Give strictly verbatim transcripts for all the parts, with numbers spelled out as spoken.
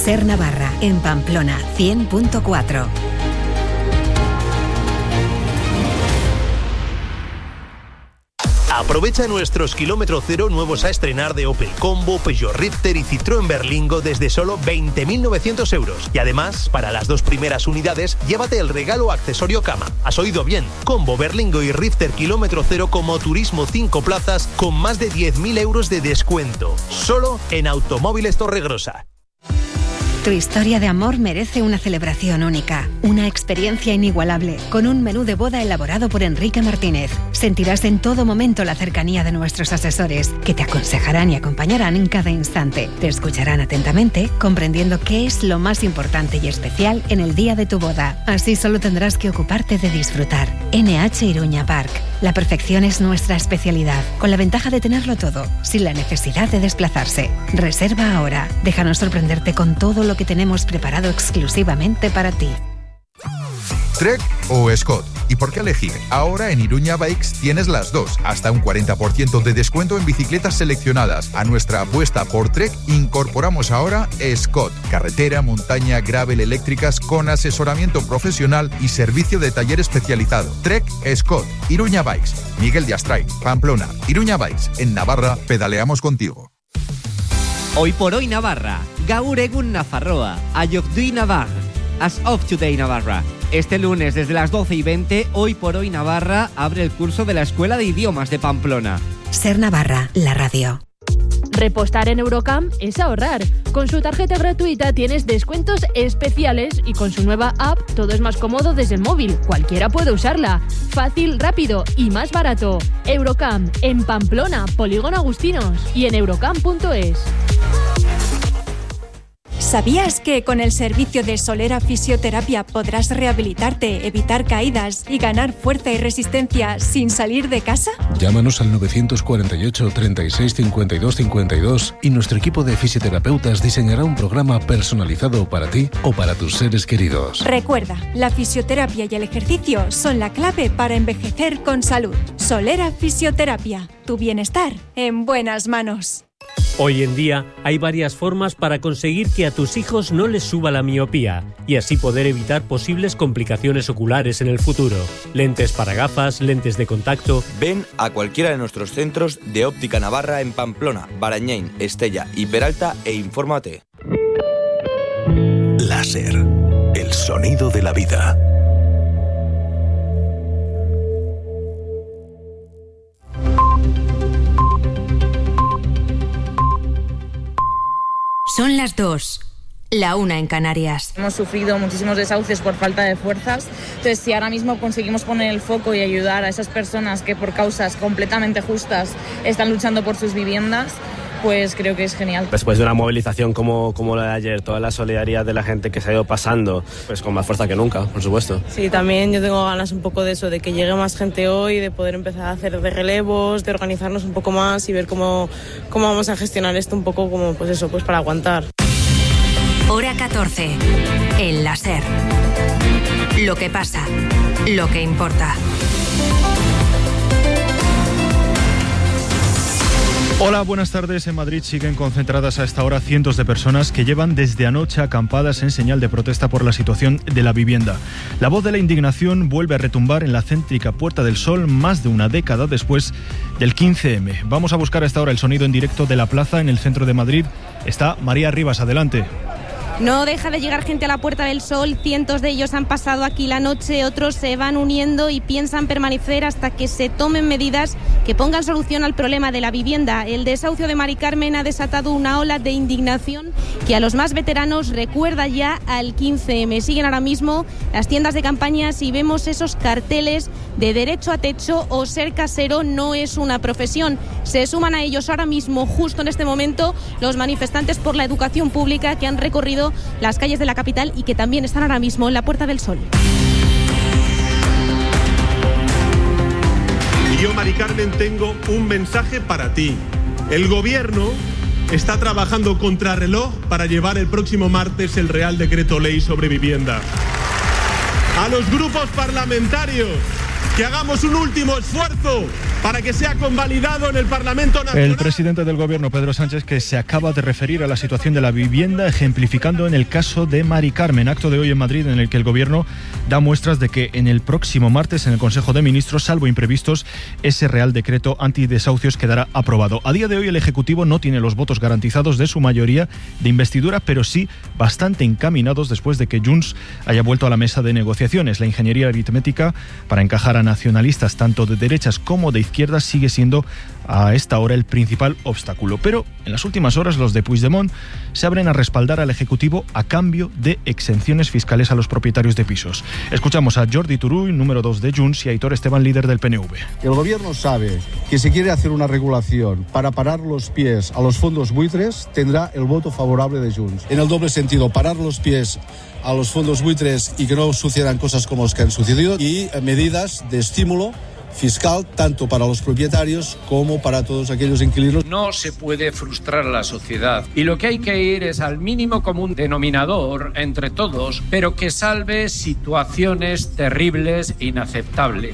Ser Navarra, en Pamplona, cien punto cuatro. Aprovecha nuestros kilómetro cero nuevos a estrenar de Opel Combo, Peugeot Rifter y Citroën Berlingo desde solo veinte mil novecientos euros. Y además, para las dos primeras unidades, llévate el regalo accesorio cama. ¿Has oído bien? Combo, Berlingo y Rifter kilómetro cero como turismo cinco plazas con más de diez mil euros de descuento. Solo en Automóviles Torregrosa. Tu historia de amor merece una celebración única, una experiencia inigualable, con un menú de boda elaborado por Enrique Martínez. Sentirás en todo momento la cercanía de nuestros asesores, que te aconsejarán y acompañarán en cada instante. Te escucharán atentamente, comprendiendo qué es lo más importante y especial en el día de tu boda. Así solo tendrás que ocuparte de disfrutar. N H Iruña Park. La perfección es nuestra especialidad, con la ventaja de tenerlo todo, sin la necesidad de desplazarse. Reserva ahora. Déjanos sorprenderte con todo lo que tenemos preparado exclusivamente para ti. ¿Trek o Scott? ¿Y por qué elegir? Ahora en Iruña Bikes tienes las dos, hasta un cuarenta por ciento de descuento en bicicletas seleccionadas. A nuestra apuesta por Trek incorporamos ahora Scott, carretera, montaña, gravel, eléctricas con asesoramiento profesional y servicio de taller especializado. Trek Scott, Iruña Bikes, Miguel de Astray, Pamplona. Iruña Bikes, en Navarra, pedaleamos contigo. Hoy por hoy Navarra, Gaur egun Nafarroa, Ayokdui Navarra, As of Today Navarra. Este lunes desde las doce y veinte, Hoy por hoy Navarra abre el curso de la Escuela de Idiomas de Pamplona. Ser Navarra, la radio. Repostar en Eurocam es ahorrar. Con su tarjeta gratuita tienes descuentos especiales y con su nueva app todo es más cómodo desde el móvil. Cualquiera puede usarla. Fácil, rápido y más barato. Eurocam, en Pamplona, Polígono Agustinos y en eurocam punto es. ¿Sabías que con el servicio de Solera Fisioterapia podrás rehabilitarte, evitar caídas y ganar fuerza y resistencia sin salir de casa? Llámanos al novecientos cuarenta y ocho, treinta y seis, cincuenta y dos cincuenta y dos y nuestro equipo de fisioterapeutas diseñará un programa personalizado para ti o para tus seres queridos. Recuerda, la fisioterapia y el ejercicio son la clave para envejecer con salud. Solera Fisioterapia, tu bienestar en buenas manos. Hoy en día hay varias formas para conseguir que a tus hijos no les suba la miopía y así poder evitar posibles complicaciones oculares en el futuro. Lentes para gafas, lentes de contacto. Ven a cualquiera de nuestros centros de Óptica Navarra en Pamplona, Barañain, Estella y Peralta e infórmate. Láser, el sonido de la vida. Son las dos, la una en Canarias. Hemos sufrido muchísimos desahucios por falta de fuerzas, entonces si ahora mismo conseguimos poner el foco y ayudar a esas personas que por causas completamente justas están luchando por sus viviendas, pues creo que es genial. Después de una movilización como, como la de ayer, toda la solidaridad de la gente que se ha ido pasando, pues con más fuerza que nunca, por supuesto. Sí, también yo tengo ganas un poco de eso, de que llegue más gente hoy, de poder empezar a hacer de relevos, de organizarnos un poco más y ver cómo, cómo vamos a gestionar esto un poco como, pues eso, pues para aguantar. Hora catorce, el láser. Lo que pasa, lo que importa. Hola, buenas tardes. En Madrid siguen concentradas a esta hora cientos de personas que llevan desde anoche acampadas en señal de protesta por la situación de la vivienda. La voz de la indignación vuelve a retumbar en la céntrica Puerta del Sol más de una década después del quince eme. Vamos a buscar a esta hora el sonido en directo de la plaza en el centro de Madrid. Está María Rivas, adelante. No deja de llegar gente a la Puerta del Sol, cientos de ellos han pasado aquí la noche, otros se van uniendo y piensan permanecer hasta que se tomen medidas que pongan solución al problema de la vivienda. El desahucio de Mari Carmen ha desatado una ola de indignación que a los más veteranos recuerda ya al quince eme. Siguen ahora mismo las tiendas de campañas y vemos esos carteles de derecho a techo o ser casero no es una profesión. Se suman a ellos ahora mismo, justo en este momento, los manifestantes por la educación pública que han recorrido las calles de la capital y que también están ahora mismo en la Puerta del Sol. Y yo, Mari Carmen, tengo un mensaje para ti. El gobierno está trabajando contrarreloj para llevar el próximo martes el Real Decreto Ley sobre vivienda. A los grupos parlamentarios, que hagamos un último esfuerzo para que sea convalidado en el Parlamento Nacional. El presidente del Gobierno, Pedro Sánchez, que se acaba de referir a la situación de la vivienda, ejemplificando en el caso de Mari Carmen, acto de hoy en Madrid en el que el Gobierno da muestras de que en el próximo martes en el Consejo de Ministros, salvo imprevistos, ese Real Decreto antidesahucios quedará aprobado. A día de hoy el Ejecutivo no tiene los votos garantizados de su mayoría de investidura, pero sí bastante encaminados después de que Junts haya vuelto a la mesa de negociaciones. La ingeniería aritmética para encajar a nacionalistas tanto de derechas como de izquierda sigue siendo a esta hora el principal obstáculo. Pero en las últimas horas los de Puigdemont se abren a respaldar al Ejecutivo a cambio de exenciones fiscales a los propietarios de pisos. Escuchamos a Jordi Turull, número dos de Junts, y a Aitor Esteban, líder del P N V. El Gobierno sabe que si quiere hacer una regulación para parar los pies a los fondos buitres, tendrá el voto favorable de Junts. En el doble sentido, parar los pies a los fondos buitres y que no sucedan cosas como las que han sucedido, y medidas de estímulo fiscal tanto para los propietarios como para todos aquellos inquilinos. No se puede frustrar a la sociedad y lo que hay que ir es al mínimo común denominador entre todos, pero que salve situaciones terribles e inaceptables.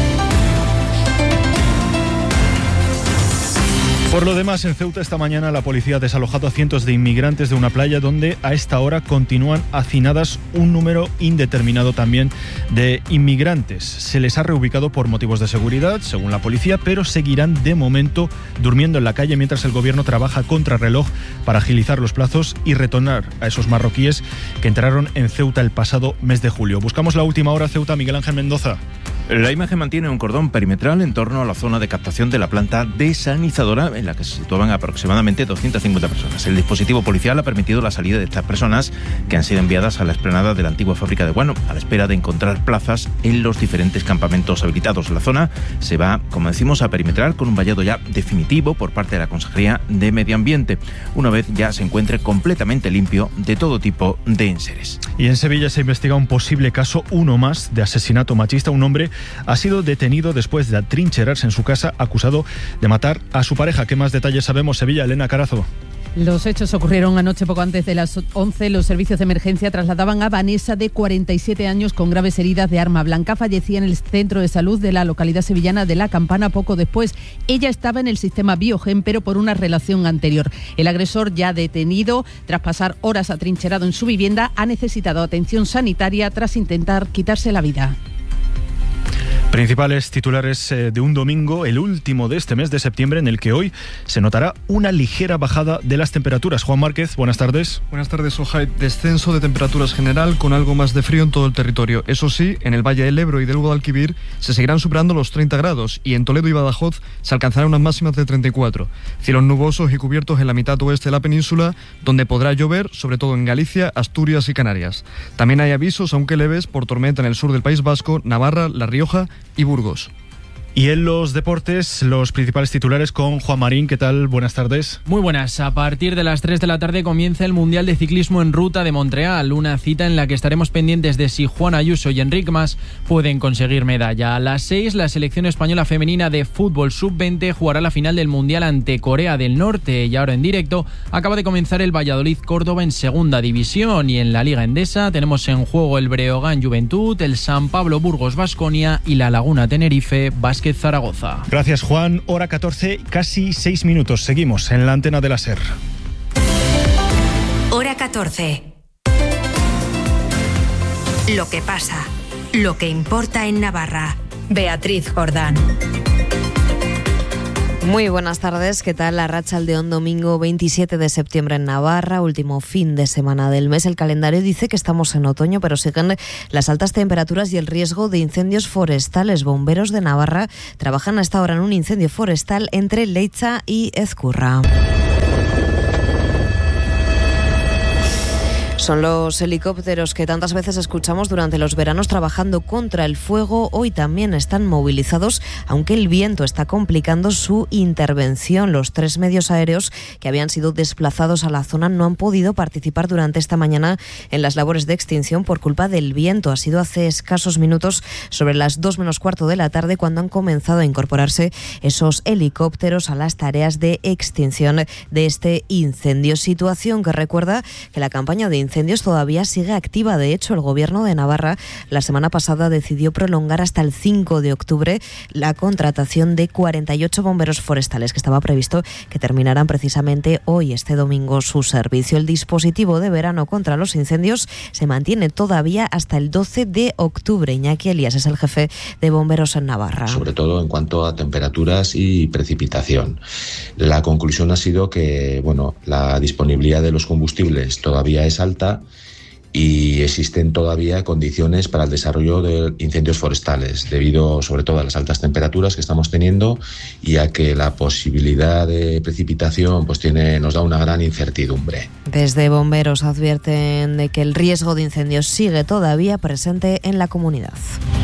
Por lo demás, en Ceuta esta mañana la policía ha desalojado a cientos de inmigrantes de una playa donde a esta hora continúan hacinadas un número indeterminado también de inmigrantes. Se les ha reubicado por motivos de seguridad, según la policía, pero seguirán de momento durmiendo en la calle mientras el Gobierno trabaja contra reloj para agilizar los plazos y retornar a esos marroquíes que entraron en Ceuta el pasado mes de julio. Buscamos la última hora Ceuta, Miguel Ángel Mendoza. La imagen mantiene un cordón perimetral en torno a la zona de captación de la planta desalinizadora en la que se situaban aproximadamente doscientas cincuenta personas. El dispositivo policial ha permitido la salida de estas personas que han sido enviadas a la explanada de la antigua fábrica de guano a la espera de encontrar plazas en los diferentes campamentos habilitados. La zona se va, como decimos, a perimetrar con un vallado ya definitivo por parte de la Consejería de Medio Ambiente, una vez ya se encuentre completamente limpio de todo tipo de enseres. Y en Sevilla se investiga un posible caso, uno más, de asesinato machista. Un hombre ha sido detenido después de atrincherarse en su casa acusado de matar a su pareja. ¿Qué más detalles sabemos? Sevilla, Elena Carazo. Los hechos ocurrieron anoche poco antes de las once. Los servicios de emergencia trasladaban a Vanessa, de cuarenta y siete años, con graves heridas de arma blanca. Fallecía en el centro de salud de la localidad sevillana de La Campana poco después. Ella estaba en el sistema Biogen, pero por una relación anterior. El agresor, ya detenido, tras pasar horas atrincherado en su vivienda, ha necesitado atención sanitaria tras intentar quitarse la vida. Principales titulares de un domingo, el último de este mes de septiembre, en el que hoy se notará una ligera bajada de las temperaturas. Juan Márquez, buenas tardes. Buenas tardes, Ojai. Descenso de temperaturas general con algo más de frío en todo el territorio. Eso sí, en el Valle del Ebro y del Guadalquivir se seguirán superando los treinta grados y en Toledo y Badajoz se alcanzarán unas máximas de treinta y cuatro. Cielos nubosos y cubiertos en la mitad oeste de la península, donde podrá llover, sobre todo en Galicia, Asturias y Canarias. También hay avisos, aunque leves, por tormenta en el sur del País Vasco, Navarra, La Rioja y Burgos. Y en los deportes, los principales titulares con Juan Marín. ¿Qué tal? Buenas tardes. Muy buenas. A partir de las tres de la tarde comienza el Mundial de Ciclismo en Ruta de Montreal, una cita en la que estaremos pendientes de si Juan Ayuso y Enric Mas pueden conseguir medalla. A las seis, la selección española femenina de fútbol sub veinte jugará la final del Mundial ante Corea del Norte. Y ahora en directo acaba de comenzar el Valladolid Córdoba en segunda división, y en la Liga Endesa tenemos en juego el Breogán Juventud, el San Pablo Burgos Baskonia y la Laguna Tenerife Basket Zaragoza. Gracias, Juan. Hora catorce, casi seis minutos. Seguimos en la antena de la SER. Hora catorce. Lo que pasa, lo que importa en Navarra. Beatriz Jordán. Muy buenas tardes, ¿qué tal? La Arratsaldeón, domingo veintisiete de septiembre en Navarra, último fin de semana del mes. El calendario dice que estamos en otoño, pero siguen las altas temperaturas y el riesgo de incendios forestales. Bomberos de Navarra trabajan a esta hora en un incendio forestal entre Leitza y Ezcurra. Son los helicópteros que tantas veces escuchamos durante los veranos trabajando contra el fuego. Hoy también están movilizados, aunque el viento está complicando su intervención. Los tres medios aéreos que habían sido desplazados a la zona no han podido participar durante esta mañana en las labores de extinción por culpa del viento. Ha sido hace escasos minutos, sobre las dos menos cuarto de la tarde, cuando han comenzado a incorporarse esos helicópteros a las tareas de extinción de este incendio. Situación que recuerda que la campaña de incendios incendios todavía sigue activa. De hecho, el Gobierno de Navarra la semana pasada decidió prolongar hasta el cinco de octubre la contratación de cuarenta y ocho bomberos forestales, que estaba previsto que terminaran precisamente hoy, este domingo, su servicio. El dispositivo de verano contra los incendios se mantiene todavía hasta el doce de octubre. Iñaki Elías es el jefe de bomberos en Navarra. Sobre todo en cuanto a temperaturas y precipitación. La conclusión ha sido que, bueno, la disponibilidad de los combustibles todavía es alta y existen todavía condiciones para el desarrollo de incendios forestales, debido sobre todo a las altas temperaturas que estamos teniendo y a que la posibilidad de precipitación pues tiene, nos da una gran incertidumbre. Desde bomberos advierten de que el riesgo de incendios sigue todavía presente en la comunidad.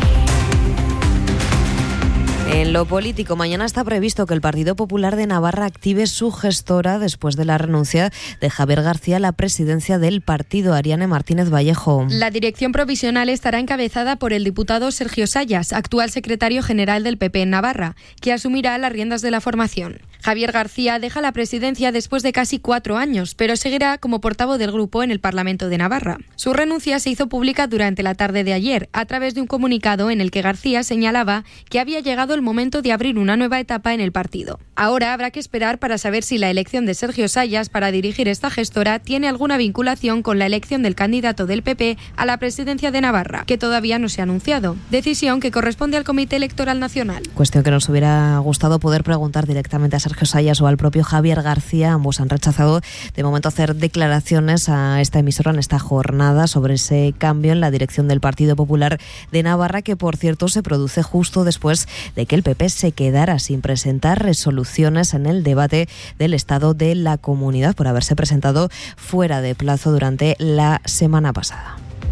En lo político, mañana está previsto que el Partido Popular de Navarra active su gestora después de la renuncia de Javier García a la presidencia del partido. Ariane Martínez Vallejo. La dirección provisional estará encabezada por el diputado Sergio Sayas, actual secretario general del P P en Navarra, que asumirá las riendas de la formación. Javier García deja la presidencia después de casi cuatro años, pero seguirá como portavoz del grupo en el Parlamento de Navarra. Su renuncia se hizo pública durante la tarde de ayer, a través de un comunicado en el que García señalaba que había llegado el momento de abrir una nueva etapa en el partido. Ahora habrá que esperar para saber si la elección de Sergio Sayas para dirigir esta gestora tiene alguna vinculación con la elección del candidato del P P a la presidencia de Navarra, que todavía no se ha anunciado. Decisión que corresponde al Comité Electoral Nacional. Cuestión que nos hubiera gustado poder preguntar directamente a Sergio Sayas o al propio Javier García. Ambos han rechazado de momento hacer declaraciones a esta emisora en esta jornada sobre ese cambio en la dirección del Partido Popular de Navarra, que por cierto se produce justo después de que el P P se quedara sin presentar resoluciones en el debate del estado de la comunidad por haberse presentado fuera de plazo durante la semana pasada.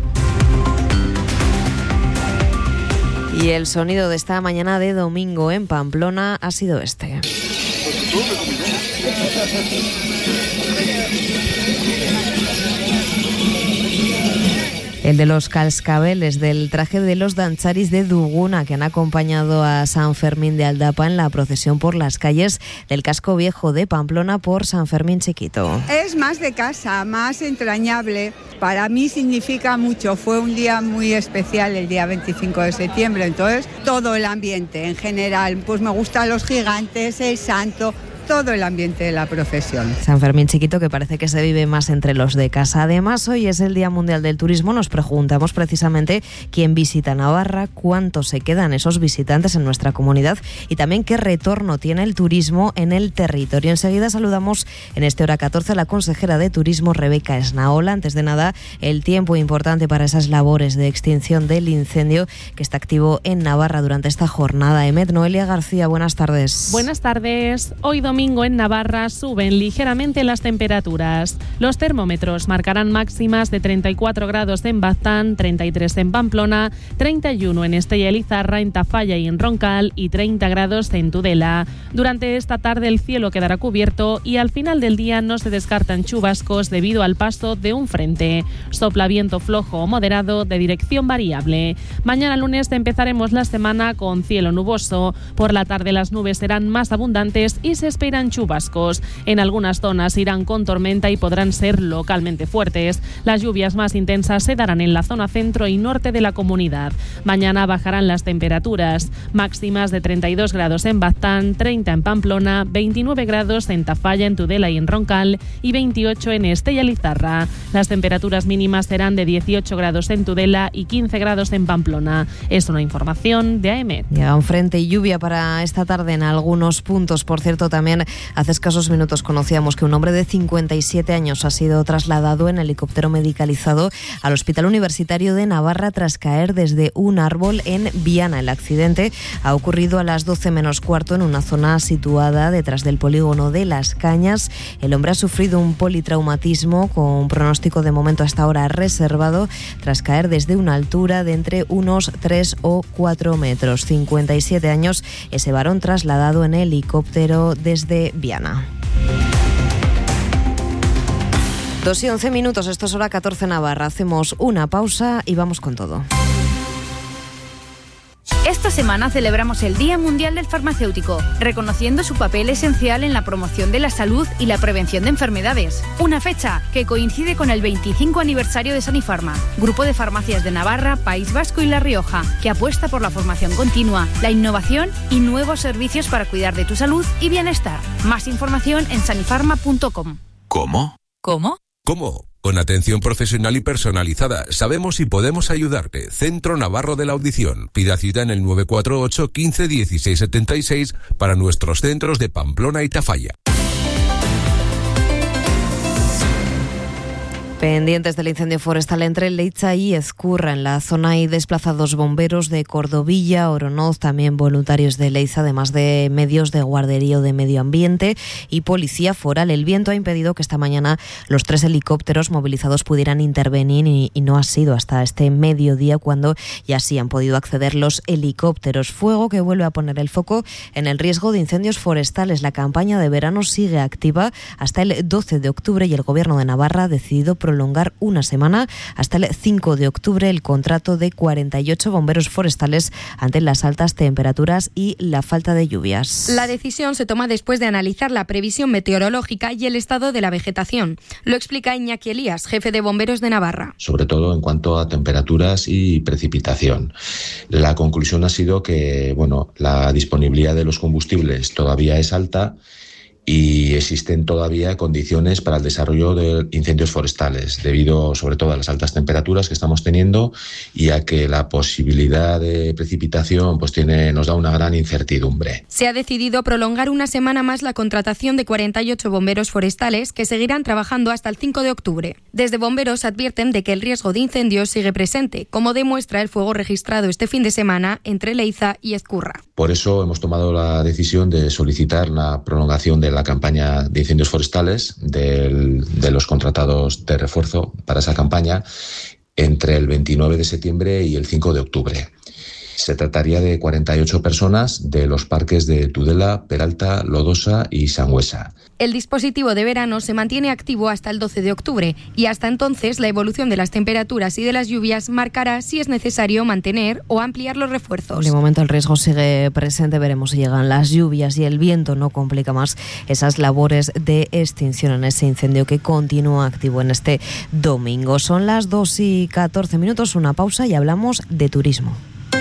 Y el sonido de esta mañana de domingo en Pamplona ha sido este. El de los cascabeles del traje de los dancharis de Duguna, que han acompañado a San Fermín de Aldapa en la procesión por las calles del casco viejo de Pamplona por San Fermín Chiquito. Es más de casa, más entrañable. Para mí significa mucho. Fue un día muy especial el día veinticinco de septiembre. Entonces, todo el ambiente en general. Pues me gustan los gigantes, el santo, todo el ambiente de la procesión. San Fermín Chiquito, que parece que se vive más entre los de casa. Además, hoy es el Día Mundial del Turismo. Nos preguntamos precisamente quién visita Navarra, cuánto se quedan esos visitantes en nuestra comunidad y también qué retorno tiene el turismo en el territorio. Enseguida saludamos en este Hora catorce a la consejera de Turismo, Rebeca Esnaola. Antes de nada, el tiempo importante para esas labores de extinción del incendio que está activo en Navarra durante esta jornada. Emet, Noelia García, buenas tardes. Buenas tardes. Hoy domingo Domingo en Navarra suben ligeramente las temperaturas. Los termómetros marcarán máximas de treinta y cuatro grados en Baztán, treinta y tres en Pamplona, treinta y uno en Estella y Lizarra, en Tafalla y en Roncal y treinta grados en Tudela. Durante esta tarde el cielo quedará cubierto y al final del día no se descartan chubascos debido al paso de un frente. Sopla viento flojo o moderado de dirección variable. Mañana lunes empezaremos la semana con cielo nuboso. Por la tarde las nubes serán más abundantes y se espera irán chubascos. En algunas zonas irán con tormenta y podrán ser localmente fuertes. Las lluvias más intensas se darán en la zona centro y norte de la comunidad. Mañana bajarán las temperaturas, máximas de treinta y dos grados en Baztán, treinta en Pamplona, veintinueve grados en Tafalla, en Tudela y en Roncal y veintiocho en Estella y Lizarra. Las temperaturas mínimas serán de dieciocho grados en Tudela y quince grados en Pamplona. Es una información de A E M E T. Llega un frente y lluvia para esta tarde en algunos puntos. Por cierto, también hace escasos minutos conocíamos que un hombre de cincuenta y siete años ha sido trasladado en helicóptero medicalizado al Hospital Universitario de Navarra tras caer desde un árbol en Viana. El accidente ha ocurrido a las doce menos cuarto en una zona situada detrás del polígono de Las Cañas. El hombre ha sufrido un politraumatismo con pronóstico de momento hasta ahora reservado tras caer desde una altura de entre unos tres o cuatro metros. cincuenta y siete años, ese varón trasladado en helicóptero desde Viana. Dos y once minutos, esto es Hora catorce Navarra. Hacemos una pausa y vamos con todo. Esta semana celebramos el Día Mundial del Farmacéutico, reconociendo su papel esencial en la promoción de la salud y la prevención de enfermedades. Una fecha que coincide con el veinticinco aniversario de Sanifarma, grupo de farmacias de Navarra, País Vasco y La Rioja, que apuesta por la formación continua, la innovación y nuevos servicios para cuidar de tu salud y bienestar. Más información en sanifarma punto com. ¿Cómo? ¿Cómo? ¿Cómo? Con atención profesional y personalizada. Sabemos y podemos ayudarte. Centro Navarro de la Audición. Pida cita en el nueve cuatro ocho, quince, dieciséis setenta y seis para nuestros centros de Pamplona y Tafalla. Pendientes del incendio forestal entre Leiza y Ezcurra. En la zona hay desplazados bomberos de Cordovilla, Oronoz, también voluntarios de Leiza, además de medios de guardería o de medio ambiente y policía foral. El viento ha impedido que esta mañana los tres helicópteros movilizados pudieran intervenir y, y no ha sido hasta este mediodía cuando ya sí han podido acceder los helicópteros. Fuego que vuelve a poner el foco en el riesgo de incendios forestales. La campaña de verano sigue activa hasta el doce de octubre y el Gobierno de Navarra ha decidido prolongar una semana hasta el cinco de octubre el contrato de cuarenta y ocho bomberos forestales ante las altas temperaturas y la falta de lluvias. La decisión se toma después de analizar la previsión meteorológica y el estado de la vegetación. Lo explica Iñaki Elías, jefe de Bomberos de Navarra. Sobre todo en cuanto a temperaturas y precipitación. La conclusión ha sido que, bueno, la disponibilidad de los combustibles todavía es alta y existen todavía condiciones para el desarrollo de incendios forestales, debido sobre todo a las altas temperaturas que estamos teniendo y a que la posibilidad de precipitación pues tiene, nos da una gran incertidumbre. Se ha decidido prolongar una semana más la contratación de cuarenta y ocho bomberos forestales que seguirán trabajando hasta el cinco de octubre. Desde Bomberos advierten de que el riesgo de incendios sigue presente, como demuestra el fuego registrado este fin de semana entre Leiza y Ezcurra. Por eso hemos tomado la decisión de solicitar la prolongación de la campaña de incendios forestales del, de los contratados de refuerzo para esa campaña entre el veintinueve de septiembre y el cinco de octubre. Se trataría de cuarenta y ocho personas de los parques de Tudela, Peralta, Lodosa y Sangüesa. El dispositivo de verano se mantiene activo hasta el doce de octubre y hasta entonces la evolución de las temperaturas y de las lluvias marcará si es necesario mantener o ampliar los refuerzos. De momento el riesgo sigue presente, veremos si llegan las lluvias y el viento no complica más esas labores de extinción en ese incendio que continúa activo en este domingo. Son las dos y catorce minutos, una pausa y hablamos de turismo.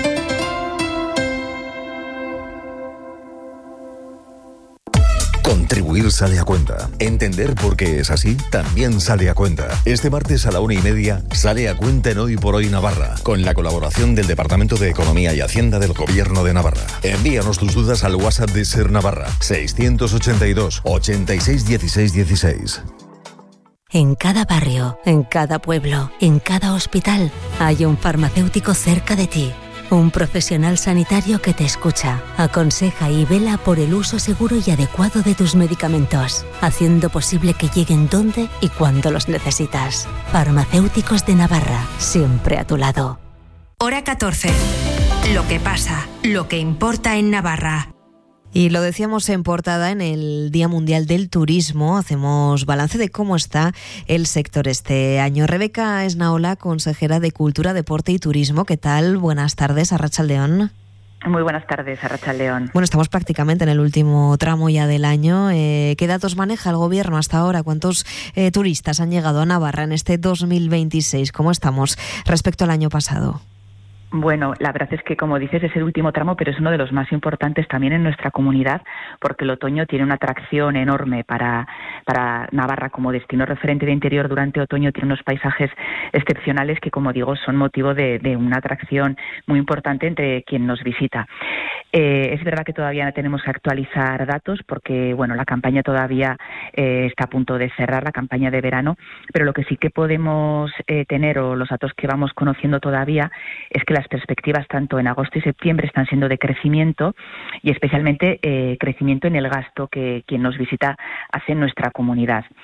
Contribuir sale a cuenta. Entender por qué es así también sale a cuenta. Este martes a la una y media sale a cuenta en Hoy por Hoy Navarra, con la colaboración del Departamento de Economía y Hacienda del Gobierno de Navarra. Envíanos tus dudas al WhatsApp de Ser Navarra, seiscientos ochenta y dos, ochenta y seis, dieciséis, dieciséis. En cada barrio, en cada pueblo, en cada hospital, hay un farmacéutico cerca de ti. Un profesional sanitario que te escucha, aconseja y vela por el uso seguro y adecuado de tus medicamentos, haciendo posible que lleguen donde y cuando los necesitas. Farmacéuticos de Navarra, siempre a tu lado. Hora catorce. Lo que pasa, lo que importa en Navarra. Y lo decíamos en portada, en el Día Mundial del Turismo, hacemos balance de cómo está el sector este año. Rebeca Esnaola, consejera de Cultura, Deporte y Turismo. ¿Qué tal? Buenas tardes, Arratsaldeon. Muy buenas tardes, Arratsaldeon. Bueno, estamos prácticamente en el último tramo ya del año. Eh, ¿Qué datos maneja el Gobierno hasta ahora? ¿Cuántos eh, turistas han llegado a Navarra en este dos mil veintiséis? ¿Cómo estamos respecto al año pasado? Bueno, la verdad es que, como dices, es el último tramo, pero es uno de los más importantes también en nuestra comunidad, porque el otoño tiene una atracción enorme para, para Navarra como destino referente de interior. Durante otoño tiene unos paisajes excepcionales que, como digo, son motivo de, de una atracción muy importante entre quien nos visita. Eh, es verdad que todavía tenemos que actualizar datos porque, bueno, la campaña todavía eh, está a punto de cerrar, la campaña de verano, pero lo que sí que podemos eh, tener, o los datos que vamos conociendo todavía, es que las perspectivas tanto en agosto y septiembre están siendo de crecimiento y especialmente eh, crecimiento en el gasto que quien nos visita hace en nuestra comunidad.